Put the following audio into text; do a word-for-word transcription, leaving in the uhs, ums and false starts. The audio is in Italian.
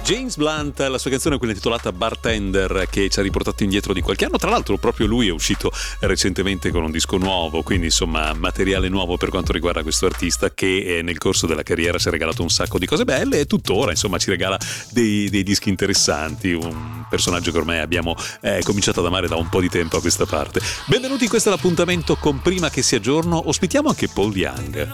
James Blunt, la sua canzone, quella intitolata Bartender, che ci ha riportato indietro di qualche anno. Tra l'altro proprio lui è uscito recentemente con un disco nuovo, quindi insomma materiale nuovo per quanto riguarda questo artista che nel corso della carriera si è regalato un sacco di cose belle e tuttora insomma ci regala dei, dei dischi interessanti, un personaggio che ormai abbiamo eh, cominciato ad amare da un po' di tempo a questa parte. Benvenuti, questo è l'appuntamento con Prima che sia giorno. Ospitiamo anche Paul Young.